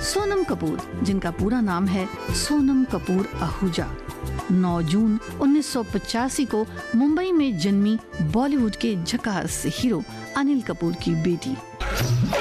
सोनम कपूर, जिनका पूरा नाम है सोनम कपूर आहूजा, 9 जून 1985 को मुंबई में जन्मी बॉलीवुड के झकास हीरो अनिल कपूर की बेटी।